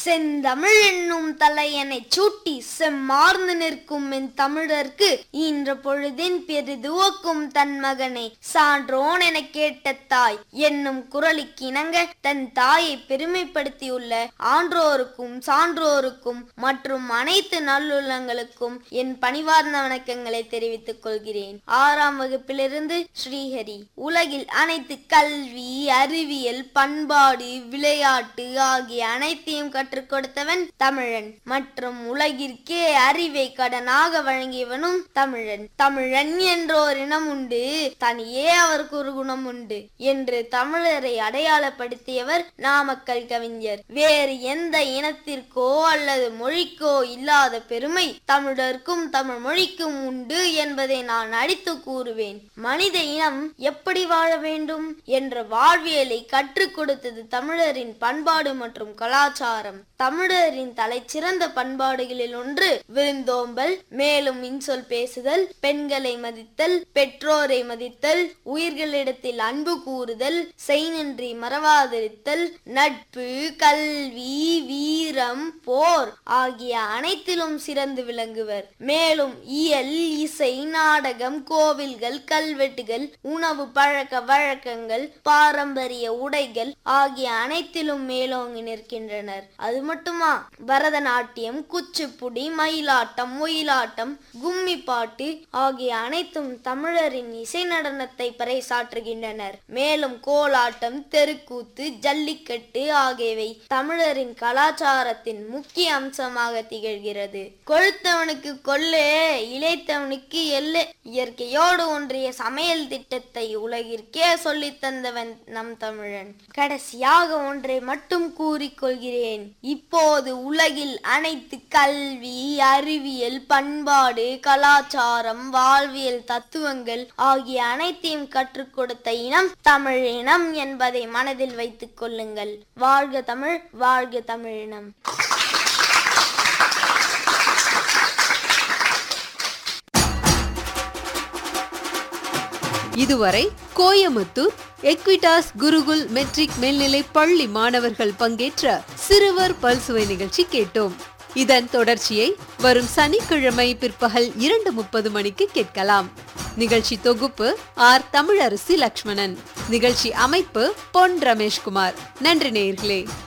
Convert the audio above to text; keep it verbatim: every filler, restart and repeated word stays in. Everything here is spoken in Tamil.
செந்தமிழ் என்னும் தலையனை சூட்டி செம்மார்ந்து நிற்கும் என் தமிழர்க்கு ஈன்ற பொழுதின் பெரிதுவக்கும் தன் மகனை சான்றோன் என கேட்ட தாய் என்னும் குரலுக்கிணங்க தன் தாயை பெருமைப்படுத்தியுள்ள ஆன்றோருக்கும் சான்றோருக்கும் மற்றும் அனைத்து நல்லுள்ளங்களுக்கும் என் பணிவார்ந்த வணக்கங்களை தெரிவித்துக் கொள்கிறேன். ஆறாம் வகுப்பிலிருந்து ஸ்ரீஹரி. உலகில் அனைத்து கல்வி, அறிவியல், பண்பாடு, விளையாட்டு ஆகிய அனைத்தையும் கற்றுக் கொடுத்தவன் தமிழன் மற்றும் உலகிற்கே அறிவை கடனாக வழங்கியவனும் தமிழன். தமிழன் என்றோர் இனம் உண்டு, தனியே அவருக்கு ஒரு குணம் உண்டு என்று தமிழரை அடையாளப்படுத்தியவர் நாமக்கல் கவிஞர். வேறு எந்த இனத்திற்கோ அல்லது மொழிக்கோ இல்லாத பெருமை தமிழருக்கும் தமிழ் மொழிக்கும் உண்டு என்பதை நான் அடித்து கூறுவேன். மனித இனம் எப்படி வாழ வேண்டும் என்ற வாழ்வியலை கற்றுக் கொடுத்தது தமிழரின் பண்பாடு மற்றும் கலாச்சாரம். தமிழரின் தலை சிறந்த பண்பாடுகளில் ஒன்று விருந்தோம்பல், மேலும் இன்சொல் பேசுதல், பெண்களை மதித்தல், பெற்றோரை மதித்தல், உயிர்களிடத்தில் அன்பு கூறுதல், செய்நின்றி மறவாதிருத்தல், நட்பு, கல்வி, வீரம், போர் ஆகிய அனைத்திலும் சிறந்து விளங்குவர். மேலும் இயல், இசை, நாடகம், கோவில்கள், கல்வெட்டுகள், உணவு பழக்க வழக்கங்கள், பாரம்பரிய உடைகள் ஆகிய அனைத்திலும் மேலோங்கி நிற்கின்றனர். அது மட்டுமா, பரதநாட்டியம், குச்சிப்புடி, மயிலாட்டம், ஒயிலாட்டம், கும்மி பாட்டு ஆகிய அனைத்தும் தமிழரின் இசை நடனத்தை பறைசாற்றுகின்றனர். மேலும் கோலாட்டம், தெருக்கூத்து, ஜல்லிக்கட்டு ஆகியவை தமிழரின் கலாச்சாரத்தின் முக்கிய அம்சமாக திகழ்கிறது. கொழுத்தவனுக்கு கொள்ளே, இளைத்தவனுக்கு எல்லை. இயற்கையோடு ஒன்றிய சமையல் திட்டத்தை உலகிற்கே சொல்லித் தந்தவன் நம் தமிழன். கடைசியாக ஒன்றை மட்டும் கூறிக்கொள்கிறேன். இப்போது உலகில் அனைத்து கல்வி, அறிவியல், பண்பாடு, கலாச்சாரம், வாழ்வியல் தத்துவங்கள் ஆகிய அனைத்தையும் கற்றுக் கொடுத்த இனம் தமிழ் இனம் என்பதை மனதில் வைத்துக் கொள்ளுங்கள். வாழ்க தமிழ், வாழ்க தமிழினம். இதுவரை கோயமுத்தூர் எக்விடாஸ் குருகுல் மெட்ரிக் மேல்நிலை பள்ளி மாணவர்கள் பங்கேற்ற சிறுவர் பல்சுவை நிகழ்ச்சி கேட்டோம். இதன் தொடர்ச்சியை வரும் சனிக்கிழமை பிற்பகல் இரண்டு முப்பது மணிக்கு கேட்கலாம். நிகழ்ச்சி தொகுப்பு ஆர் தமிழரசி லட்சுமணன். நிகழ்ச்சி அமைப்பு பொன் ரமேஷ்குமார். நன்றி நேயர்களே.